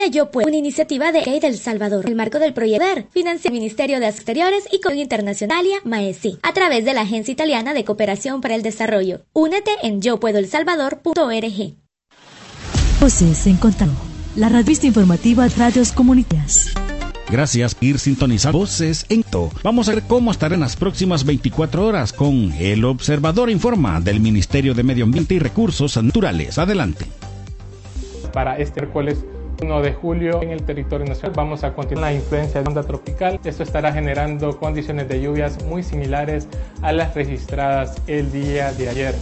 Yo Puedo, una iniciativa de El Salvador, el marco del proyecto financia el Ministerio de Exteriores y Cooperación Internacional MAESI, a través de la Agencia Italiana de Cooperación para el Desarrollo. Únete en yopuedoelsalvador.org. Voces en Contacto, la revista informativa de Radios Comunitarias. Gracias por ir sintonizando Voces en Contacto. Vamos a ver cómo estará en las próximas 24 horas con El Observador Informa del Ministerio de Medio Ambiente y Recursos Naturales. Adelante. Para este miércoles 1 de julio en el territorio nacional vamos a continuar la influencia de onda tropical. Esto estará generando condiciones de lluvias muy similares a las registradas el día de ayer.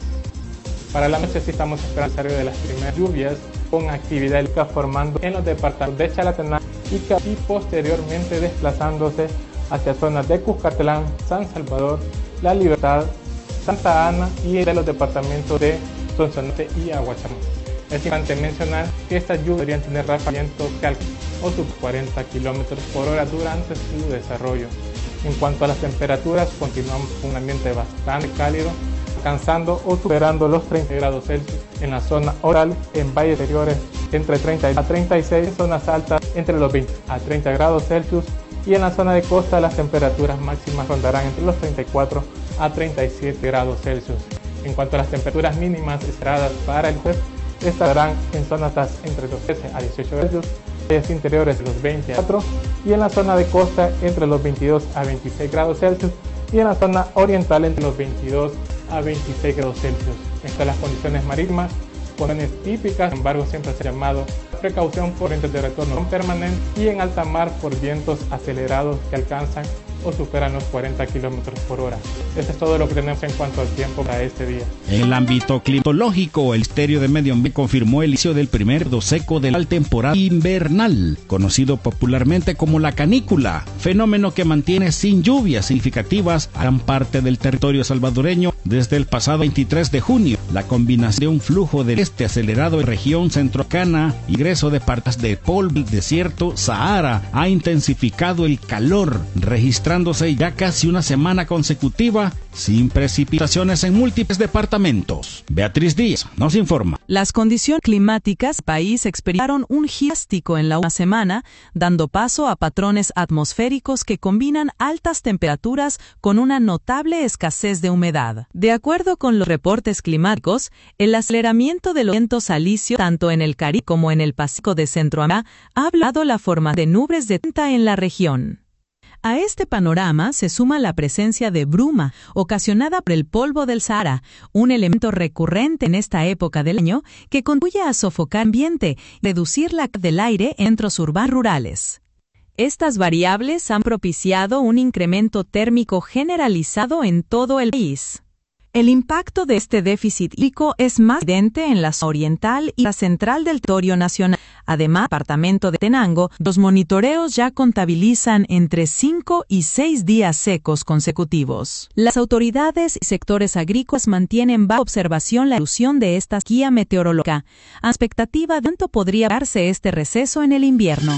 Para la noche sí estamos esperando el desarrollo de las primeras lluvias con actividad eléctrica formando en los departamentos de Chalatenango y posteriormente desplazándose hacia zonas de Cuscatlán, San Salvador, La Libertad, Santa Ana y de los departamentos de Sonsonate y Aguachamón. Es importante mencionar que estas lluvias deberían tener ráfagos o sub 40 km por hora durante su desarrollo. En cuanto a las temperaturas, continuamos con un ambiente bastante cálido, alcanzando o superando los 30 grados Celsius en la zona oral, en valles interiores entre 30 a 36, en zonas altas entre los 20 a 30 grados Celsius y en la zona de costa las temperaturas máximas rondarán entre los 34 a 37 grados Celsius. En cuanto a las temperaturas mínimas esperadas para el jueves, estarán en zonas entre los 13 a 18 grados, en los interiores los 20 a 4 y en la zona de costa entre los 22 a 26 grados Celsius y en la zona oriental entre los 22 a 26 grados Celsius. Estas las condiciones marítimas, condiciones típicas, sin embargo siempre se ha llamado precaución por corrientes de retorno permanente y en alta mar por vientos acelerados que alcanzan o superan los 40 kilómetros por hora. Eso es todo lo que tenemos en cuanto al tiempo para este día. En el ámbito climatológico, el Ministerio de Medio Ambiente confirmó el inicio del primer periodo seco de la temporada invernal, conocido popularmente como la canícula, fenómeno que mantiene sin lluvias significativas a gran parte del territorio salvadoreño desde el pasado 23 de junio. La combinación de un flujo del este acelerado en región centroamericana, ingreso de partes de polvo del desierto Sahara, ha intensificado el calor, registrando ya casi una semana consecutiva sin precipitaciones en múltiples departamentos. Beatriz Díaz nos informa. Las condiciones climáticas del país experimentaron un giro drástico en la última semana, dando paso a patrones atmosféricos que combinan altas temperaturas con una notable escasez de humedad. De acuerdo con los reportes climáticos, el aceleramiento de los vientos alisios tanto en el Caribe como en el Pacífico de Centroamérica ha hablado la formación de nubes de tinta en la región. A este panorama se suma la presencia de bruma, ocasionada por el polvo del Sahara, un elemento recurrente en esta época del año que contribuye a sofocar el ambiente y reducir la calidad del aire en centros urbanos rurales. Estas variables han propiciado un incremento térmico generalizado en todo el país. El impacto de este déficit hídrico es más evidente en la zona oriental y la central del territorio nacional. Además, en el departamento de Tenango, los monitoreos ya contabilizan entre 5 y 6 días secos consecutivos. Las autoridades y sectores agrícolas mantienen bajo observación la evolución de esta sequía meteorológica, a expectativa de cuánto podría darse este receso en el invierno.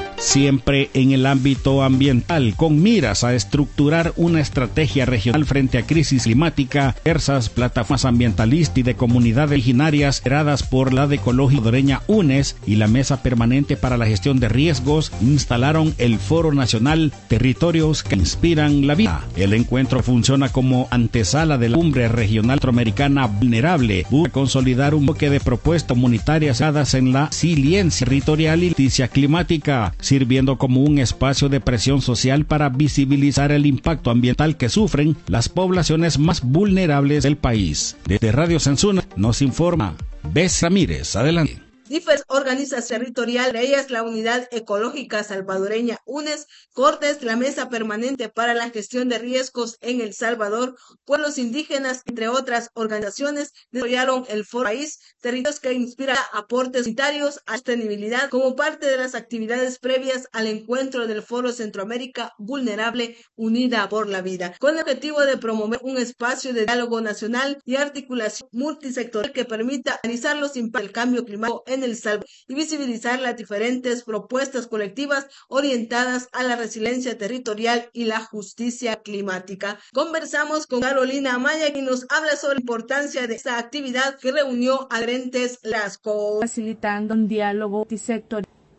Siempre en el ámbito ambiental, con miras a estructurar una estrategia regional frente a crisis climática, diversas plataformas ambientalistas y de comunidades originarias creadas por la de Ecología Salvadoreña UNES y la Mesa Permanente para la Gestión de Riesgos instalaron el Foro Nacional Territorios que Inspiran la Vida. El encuentro funciona como antesala de la Cumbre Regional Centroamericana Vulnerable, busca consolidar un bloque de propuestas comunitarias basadas en la resiliencia territorial y justicia climática, sirviendo como un espacio de presión social para visibilizar el impacto ambiental que sufren las poblaciones más vulnerables del país. Desde Radio Sensuna nos informa Bess Ramírez. Adelante. Diferentes organizaciones territoriales, de ellas la Unidad Ecológica Salvadoreña UNES, Cortes, la Mesa Permanente para la Gestión de Riesgos en El Salvador, pueblos indígenas, entre otras organizaciones, desarrollaron el Foro País, Territorios que inspira aportes unitarios a sostenibilidad como parte de las actividades previas al encuentro del Foro Centroamérica Vulnerable Unida por la Vida, con el objetivo de promover un espacio de diálogo nacional y articulación multisectorial que permita analizar los impactos del cambio climático en El Salvador y visibilizar las diferentes propuestas colectivas orientadas a la resiliencia territorial y la justicia climática. Conversamos con Carolina Amaya, quien nos habla sobre la importancia de esta actividad que reunió a diferentes facilitando un diálogo multisectorial